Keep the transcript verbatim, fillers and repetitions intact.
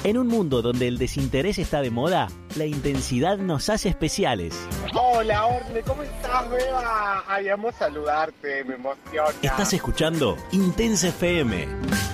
En un mundo donde el desinterés está de moda, la intensidad nos hace especiales. Hola, Orne, ¿cómo estás, Beba? Ay, amo saludarte, me emociona. Estás escuchando Intensa F M.